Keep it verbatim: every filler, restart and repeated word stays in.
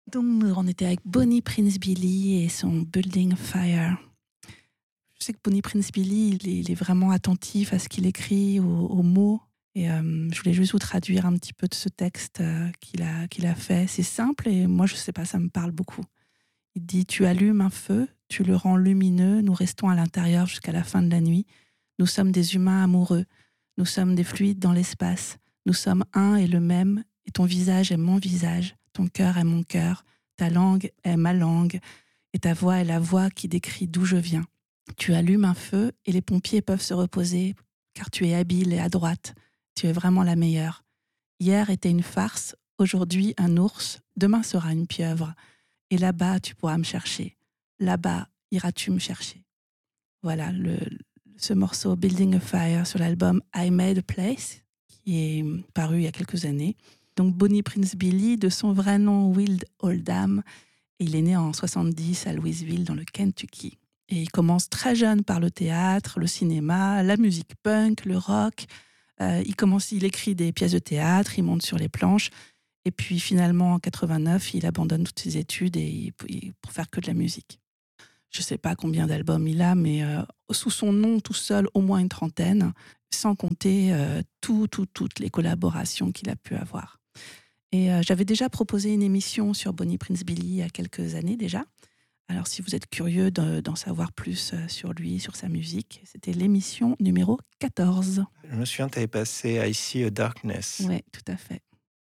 Donc, on était avec Bonnie Prince Billy et son Building a Fire. Je sais que Bonnie Prince Billy, il est, il est vraiment attentif à ce qu'il écrit, aux, aux mots. Et euh, je voulais juste vous traduire un petit peu de ce texte euh, qu'il a, qu'il a fait. C'est simple et moi, je sais pas, ça me parle beaucoup. Il dit « Tu allumes un feu, tu le rends lumineux, nous restons à l'intérieur jusqu'à la fin de la nuit. Nous sommes des humains amoureux. Nous sommes des fluides dans l'espace. Nous sommes un et le même, et ton visage est mon visage, ton cœur est mon cœur, ta langue est ma langue, et ta voix est la voix qui décrit d'où je viens. Tu allumes un feu et les pompiers peuvent se reposer, car tu es habile et adroite. Tu es vraiment la meilleure. Hier était une farce, aujourd'hui un ours, demain sera une pieuvre. Et là-bas, tu pourras me chercher. Là-bas, iras-tu me chercher. » Voilà, le, ce morceau Building a Fire sur l'album I Made a Place, qui est paru il y a quelques années. Donc Bonnie Prince Billy, de son vrai nom Will Oldham, et il est né en soixante-dix à Louisville, dans le Kentucky. Et il commence très jeune par le théâtre, le cinéma, la musique punk, le rock. Euh, il commence, il écrit des pièces de théâtre, il monte sur les planches. Et puis finalement, en quatre-vingt-neuf, il abandonne toutes ses études et, et pour faire que de la musique. Je ne sais pas combien d'albums il a, mais euh, sous son nom tout seul, au moins une trentaine, sans compter euh, tout, tout, toutes les collaborations qu'il a pu avoir. Et euh, j'avais déjà proposé une émission sur Bonnie Prince Billy il y a quelques années déjà. Alors si vous êtes curieux de, d'en savoir plus sur lui, sur sa musique, c'était l'émission numéro quatorze. Je me souviens, tu avais passé I See a Darkness. Oui, tout à fait.